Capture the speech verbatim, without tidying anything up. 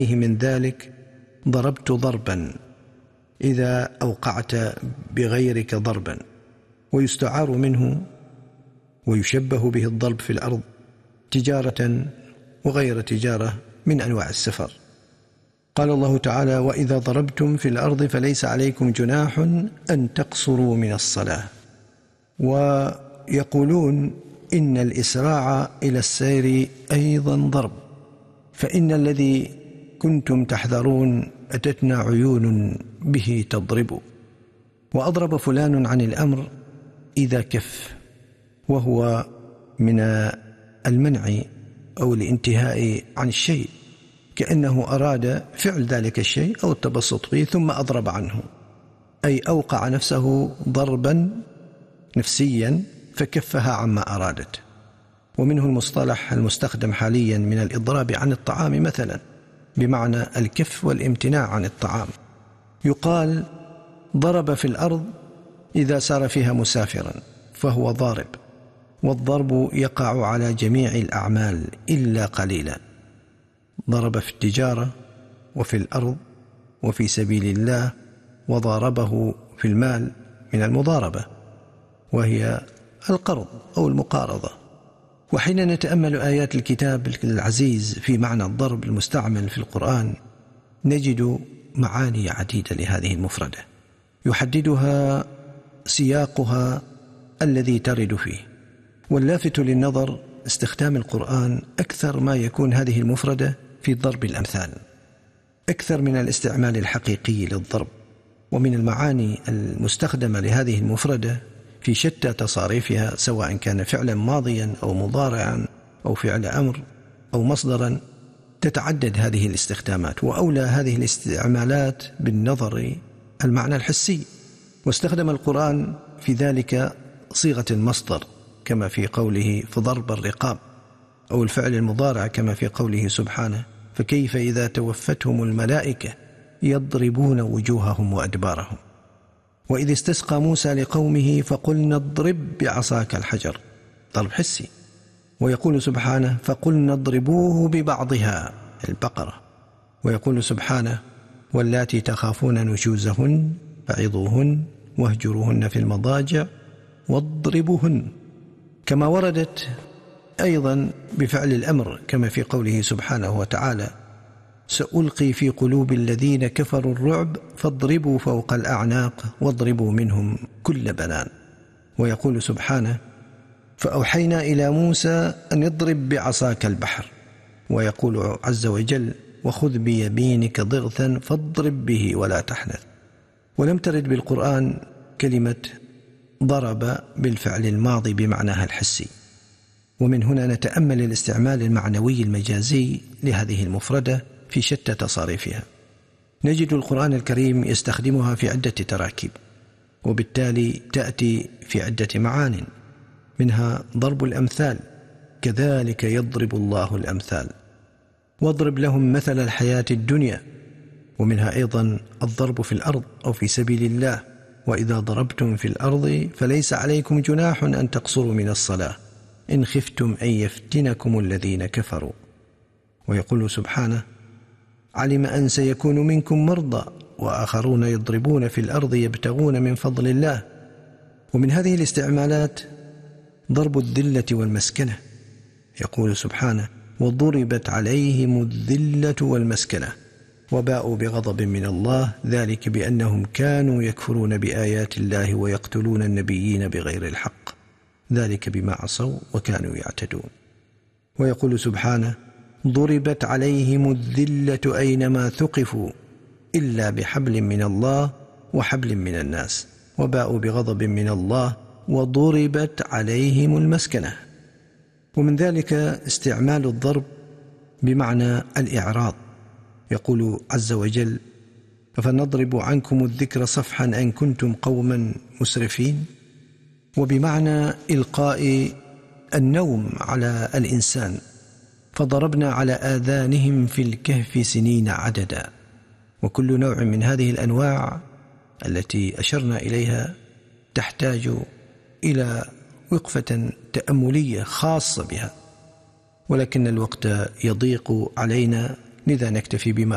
من ذلك ضربت ضربا إذا أوقعت بغيرك ضربا، ويستعار منه ويشبه به الضرب في الأرض تجارة وغير تجارة من أنواع السفر. قال الله تعالى: وإذا ضربتم في الأرض فليس عليكم جناح أن تقصروا من الصلاة. ويقولون إن الإسراع إلى السير أيضا ضرب، فإن الذي كنتم تحذرون أتتنا عيون به تضرب. وأضرب فلان عن الأمر إذا كف، وهو من المنع أو الانتهاء عن الشيء، كأنه أراد فعل ذلك الشيء أو التبسط فيه ثم أضرب عنه، أي أوقع نفسه ضربا نفسيا فكفها عما أرادت. ومنه المصطلح المستخدم حاليا من الإضراب عن الطعام مثلا، بمعنى الكف والامتناع عن الطعام. يقال: ضرب في الأرض إذا سار فيها مسافرا فهو ضارب. والضرب يقع على جميع الأعمال إلا قليلا. ضرب في التجارة وفي الأرض وفي سبيل الله، وضاربه في المال من المضاربة وهي القرض أو المقارضة. وحين نتأمل آيات الكتاب العزيز في معنى الضرب المستعمل في القرآن نجد معاني عديدة لهذه المفردة يحددها سياقها الذي ترد فيه. واللافت للنظر استخدام القرآن أكثر ما يكون هذه المفردة في ضرب الأمثال أكثر من الاستعمال الحقيقي للضرب. ومن المعاني المستخدمة لهذه المفردة في شتى تصاريفها، سواء كان فعلا ماضيا أو مضارعا أو فعل أمر أو مصدرا، تتعدد هذه الاستخدامات. وأولى هذه الاستعمالات بالنظر المعنى الحسي، واستخدم القرآن في ذلك صيغة المصدر كما في قوله فضرب الرقاب، أو الفعل المضارع كما في قوله سبحانه فكيف إذا توفتهم الملائكة يضربون وجوههم وأدبارهم. وإذ استسقى موسى لقومه فقلنا اضرب بعصاك الحجر، ضرب حسي. ويقول سبحانه فقلنا اضربوه ببعضها، البقرة. ويقول سبحانه واللاتي تخافون نشوزهن فعظوهن واهجروهن في المضاجع واضربوهن. كما وردت أيضا بفعل الأمر كما في قوله سبحانه وتعالى سألقي في قلوب الذين كفروا الرعب فاضربوا فوق الأعناق واضربوا منهم كل بنان. ويقول سبحانه فأوحينا إلى موسى أن اضرب بعصاك البحر. ويقول عز وجل وخذ بيمينك ضغثا فاضرب به ولا تحنث. ولم ترد بالقرآن كلمة ضرب بالفعل الماضي بمعناها الحسي. ومن هنا نتأمل الاستعمال المعنوي المجازي لهذه المفردة في شتى تصاريفها. نجد القرآن الكريم يستخدمها في عدة تراكيب، وبالتالي تأتي في عدة معان، منها ضرب الأمثال، كذلك يضرب الله الأمثال، واضرب لهم مثل الحياة الدنيا. ومنها أيضا الضرب في الأرض أو في سبيل الله، وإذا ضربتم في الأرض فليس عليكم جناح أن تقصروا من الصلاة إن خفتم أن يفتنكم الذين كفروا. ويقول سبحانه علم أن سيكون منكم مرضى وآخرون يضربون في الأرض يبتغون من فضل الله. ومن هذه الاستعمالات ضرب الذلة والمسكنة. يقول سبحانه وضربت عليهم الذلة والمسكنة وباءوا بغضب من الله ذلك بأنهم كانوا يكفرون بآيات الله ويقتلون النبيين بغير الحق ذلك بما عصوا وكانوا يعتدون. ويقول سبحانه ضربت عليهم الذلة أينما ثقفوا إلا بحبل من الله وحبل من الناس وباءوا بغضب من الله وضربت عليهم المسكنة. ومن ذلك استعمال الضرب بمعنى الإعراض. يقول عز وجل فنضرب عنكم الذكر صفحا أن كنتم قوما مسرفين، وبمعنى إلقاء النوم على الإنسان فضربنا على آذانهم في الكهف سنين عددا. وكل نوع من هذه الأنواع التي أشرنا إليها تحتاج إلى وقفة تأملية خاصة بها، ولكن الوقت يضيق علينا، لذا نكتفي بما